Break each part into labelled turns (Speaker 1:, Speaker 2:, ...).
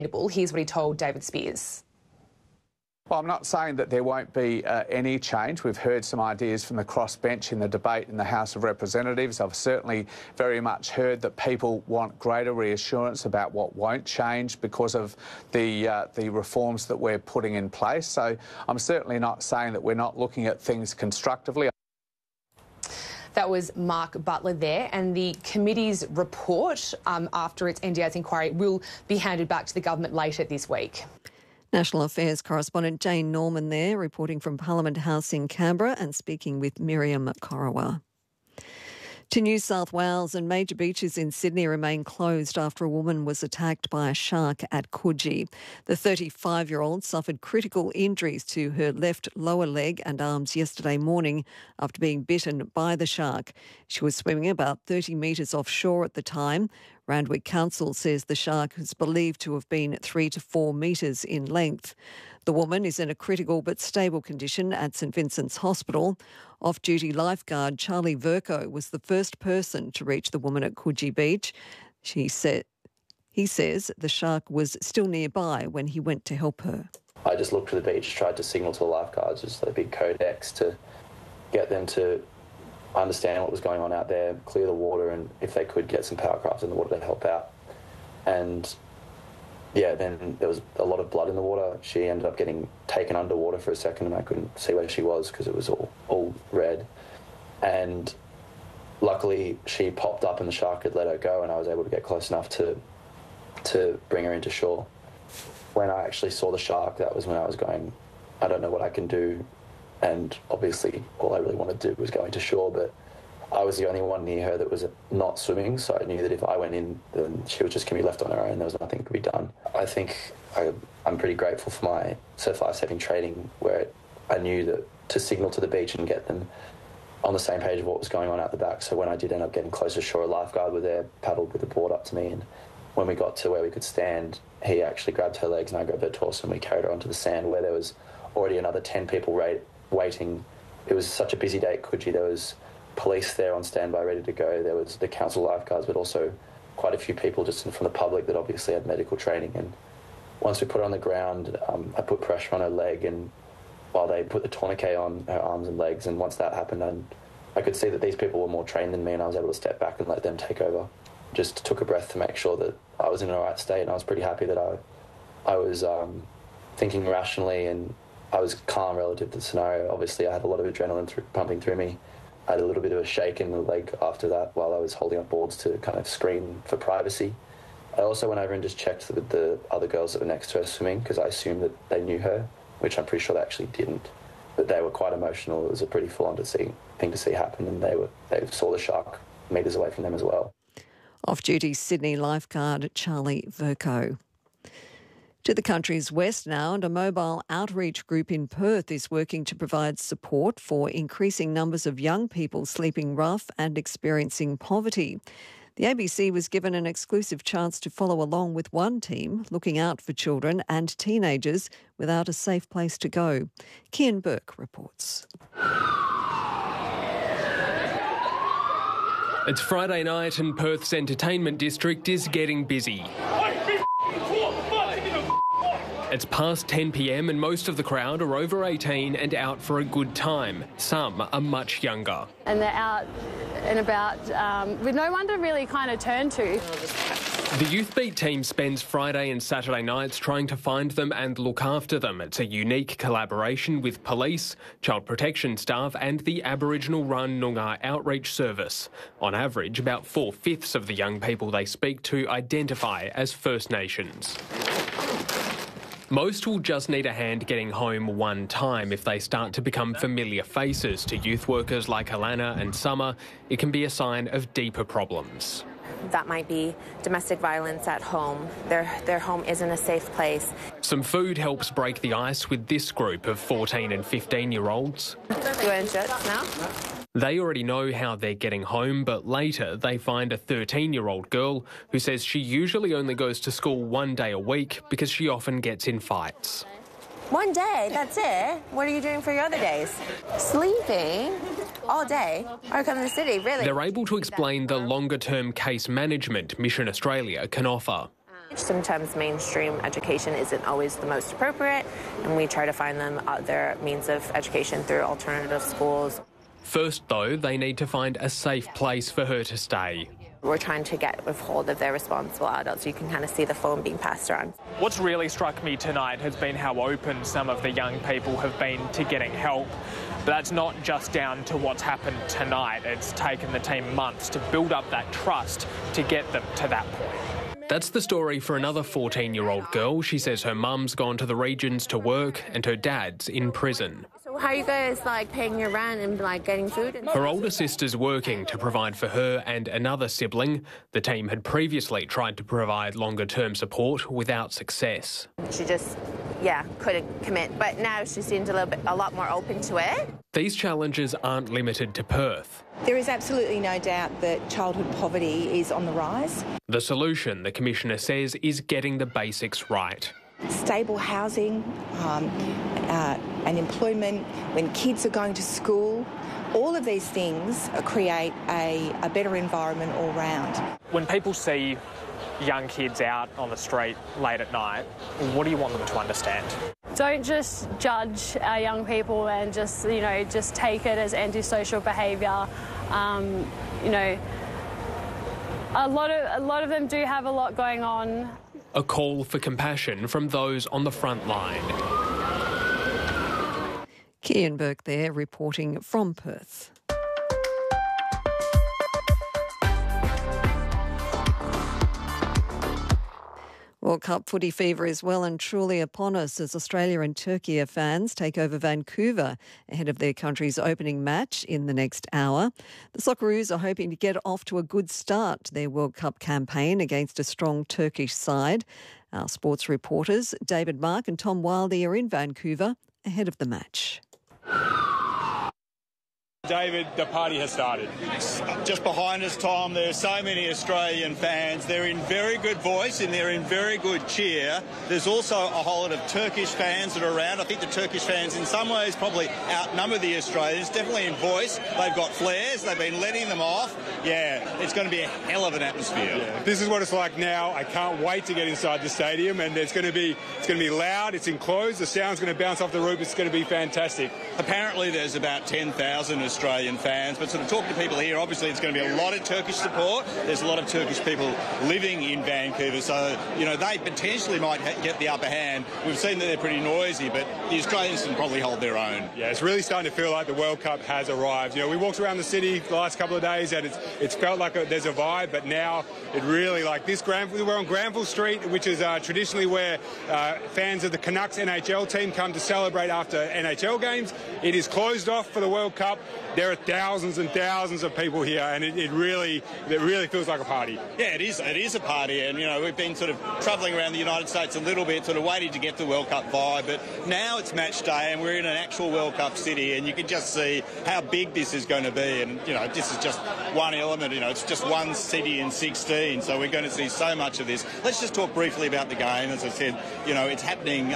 Speaker 1: Here's what he told David Spears.
Speaker 2: Well, I'm not saying that there won't be any change. We've heard some ideas from the crossbench in the debate in the House of Representatives. I've certainly very much heard that people want greater reassurance about what won't change because of the reforms that we're putting in place. So I'm certainly not saying that we're not looking at things constructively.
Speaker 1: That was Mark Butler there, and the committee's report after its NDAS inquiry will be handed back to the government later this week.
Speaker 3: National Affairs correspondent Jane Norman there, reporting from Parliament House in Canberra and speaking with Miriam Korawa. To New South Wales, and major beaches in Sydney remain closed after a woman was attacked by a shark at Coogee. The 35-year-old suffered critical injuries to her left lower leg and arms yesterday morning after being bitten by the shark. She was swimming about 30 metres offshore at the time. Randwick Council says the shark is believed to have been 3 to 4 metres in length. The woman is in a critical but stable condition at St Vincent's Hospital. Off-duty lifeguard Charlie Verco was the first person to reach the woman at Coogee Beach. He says the shark was still nearby when he went to help her.
Speaker 4: I just looked to the beach, tried to signal to the lifeguards, just a big codex to get them to understand what was going on out there, clear the water, and if they could get some power craft in the water to help out. And yeah, then there was a lot of blood in the water. She ended up getting taken underwater for a second and I couldn't see where she was because it was all red. And luckily she popped up and the shark had let her go and I was able to get close enough to bring her into shore. When I actually saw the shark, that was when I was going, I don't know what I can do. And obviously all I really wanted to do was go into shore, but I was the only one near her that was not swimming, so I knew that if I went in, then she was just going to be left on her own. There was nothing that could be done. I think I'm pretty grateful for my surf life-saving training, where I knew that to signal to the beach and get them on the same page of what was going on out the back. So when I did end up getting close to shore, a lifeguard was there, paddled with the board up to me, and when we got to where we could stand, he actually grabbed her legs and I grabbed her torso and we carried her onto the sand where there was already another 10 people waiting. It was such a busy day at Coogee. There was police there on standby ready to go. There was the council lifeguards, but also quite a few people just from the public that obviously had medical training. And once we put her on the ground, I put pressure on her leg, and while they put the tourniquet on her arms and legs, and once that happened, I could see that these people were more trained than me, and I was able to step back and let them take over. Just took a breath to make sure that I was in the right state, and I was pretty happy that I was thinking rationally and I was calm relative to the scenario. Obviously, I had a lot of adrenaline pumping through me. I had a little bit of a shake in the leg after that while I was holding up boards to kind of scream for privacy. I also went over and just checked with the other girls that were next to her swimming because I assumed that they knew her, which I'm pretty sure they actually didn't. But they were quite emotional. It was a pretty full-on thing to see happen, and they saw the shark metres away from them as well.
Speaker 3: Off-duty Sydney lifeguard Charlie Verco. To the country's west now, and a mobile outreach group in Perth is working to provide support for increasing numbers of young people sleeping rough and experiencing poverty. The ABC was given an exclusive chance to follow along with one team looking out for children and teenagers without a safe place to go. Kian Burke reports.
Speaker 5: It's Friday night and Perth's entertainment district is getting busy. It's past 10 p.m. and most of the crowd are over 18 and out for a good time. Some are much younger.
Speaker 6: And they're out and about with no one to really kind of turn to.
Speaker 5: The Youth Beat team spends Friday and Saturday nights trying to find them and look after them. It's a unique collaboration with police, child protection staff and the Aboriginal-run Noongar Outreach Service. On average, about 4/5 of the young people they speak to identify as First Nations. Most will just need a hand getting home one time. If they start to become familiar faces to youth workers like Alana and Summer, it can be a sign of deeper problems.
Speaker 7: That might be domestic violence at home. Their home isn't a safe place.
Speaker 5: Some food helps break the ice with this group of 14 and 15-year-olds.
Speaker 7: You want shirts now?
Speaker 5: They already know how they're getting home, but later they find a 13-year-old girl who says she usually only goes to school one day a week because she often gets in fights.
Speaker 7: One day, that's it? What are you doing for your other days? Sleeping all day? Or come to the city, really?
Speaker 5: They're able to explain the longer-term case management Mission Australia can offer.
Speaker 7: Sometimes mainstream education isn't always the most appropriate, and we try to find them other means of education through alternative schools.
Speaker 5: First, though, they need to find a safe place for her to stay.
Speaker 7: We're trying to get a hold of their responsible adults. You can kind of see the phone being passed around.
Speaker 8: What's really struck me tonight has been how open some of the young people have been to getting help. But that's not just down to what's happened tonight. It's taken the team months to build up that trust to get them to that point.
Speaker 5: That's the story for another 14-year-old girl. She says her mum's gone to the regions to work and her dad's in prison.
Speaker 7: So how are you guys paying your rent and getting food?
Speaker 5: Her older sister's working to provide for her and another sibling. The team had previously tried to provide longer-term support without success.
Speaker 7: She just, couldn't commit. But now she seems a lot more open to it.
Speaker 5: These challenges aren't limited to Perth.
Speaker 9: There is absolutely no doubt that childhood poverty is on the rise.
Speaker 5: The solution, the Commissioner says, is getting the basics right.
Speaker 9: Stable housing and employment, when kids are going to school, all of these things create a better environment all round.
Speaker 8: When people see young kids out on the street late at night, what do you want them to understand?
Speaker 6: Don't just judge our young people and just take it as antisocial behaviour. A lot of them do have a lot going on.
Speaker 5: A call for compassion from those on the front line.
Speaker 3: Kian Burke there reporting from Perth. World Cup footy fever is well and truly upon us as Australia and Turkey fans take over Vancouver ahead of their country's opening match in the next hour. The Socceroos are hoping to get off to a good start to their World Cup campaign against a strong Turkish side. Our sports reporters David Mark and Tom Wildey are in Vancouver ahead of the match.
Speaker 10: David, the party has started.
Speaker 11: Just behind us, Tom, there are so many Australian fans. They're in very good voice and they're in very good cheer. There's also a whole lot of Turkish fans that are around. I think the Turkish fans in some ways probably outnumber the Australians, definitely in voice. They've got flares, they've been letting them off. Yeah, it's going to be a hell of an atmosphere.
Speaker 10: Yeah, this is what it's like now. I can't wait to get inside the stadium, and it's going to be loud, it's enclosed, the sound's going to bounce off the roof, it's going to be fantastic.
Speaker 11: Apparently there's about 10,000 Australian fans, but sort of talking to people here, obviously it's going to be a lot of Turkish support. There's a lot of Turkish people living in Vancouver, so, they potentially might get the upper hand. We've seen that they're pretty noisy, but the Australians can probably hold their own.
Speaker 10: Yeah, it's really starting to feel like the World Cup has arrived. We walked around the city the last couple of days and it's felt like there's a vibe, but now it really, we're on Granville Street, which is traditionally where fans of the Canucks NHL team come to celebrate after NHL games. It is closed off for the World Cup. There are thousands and thousands of people here, and it really feels like a party.
Speaker 11: Yeah, it is a party, and we've been sort of travelling around the United States a little bit, sort of waiting to get the World Cup vibe, but now it's match day and we're in an actual World Cup city, and you can just see how big this is going to be, and this is just one element, it's just one city in 16, so we're going to see so much of this. Let's just talk briefly about the game. As I said, it's happening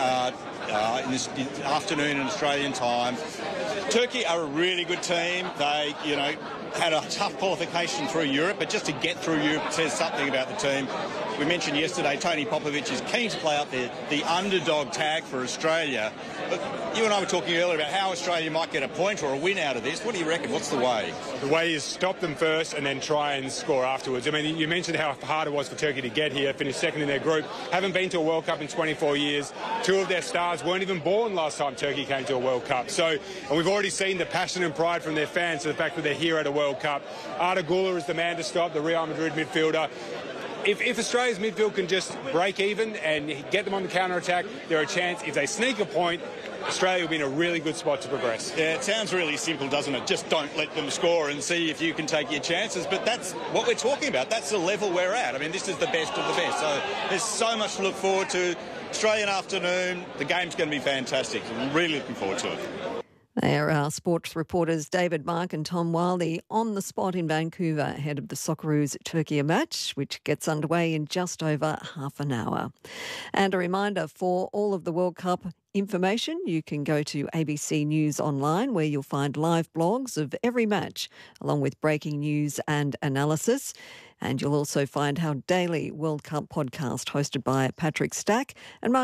Speaker 11: in this afternoon in Australian time. Turkey are a really good team. They, had a tough qualification through Europe, but just to get through Europe says something about the team. We mentioned yesterday Tony Popovic is keen to play up the underdog tag for Australia. But you and I were talking earlier about how Australia might get a point or a win out of this. What do you reckon? What's the way?
Speaker 10: The way is stop them first and then try and score afterwards. I mean, you mentioned how hard it was for Turkey to get here, finish second in their group. Haven't been to a World Cup in 24 years. Two of their stars weren't even born last time Turkey came to a World Cup. And we've already seen the passion and pride from their fans to the fact that they're here at a World Cup. Arda Güler is the man to stop, the Real Madrid midfielder. If Australia's midfield can just break even and get them on the counter-attack, there are a chance. If they sneak a point, Australia will be in a really good spot to progress.
Speaker 11: Yeah, it sounds really simple, doesn't it? Just don't let them score and see if you can take your chances. But that's what we're talking about. That's the level we're at. I mean, this is the best of the best. So there's so much to look forward to. Australian afternoon, the game's going to be fantastic. I'm really looking forward to it.
Speaker 3: They are our sports reporters David Mark and Tom Wildey on the spot in Vancouver ahead of the Socceroos Turkey match, which gets underway in just over half an hour. And a reminder for all of the World Cup information, you can go to ABC News Online, where you'll find live blogs of every match, along with breaking news and analysis. And you'll also find our daily World Cup podcast hosted by Patrick Stack and Mark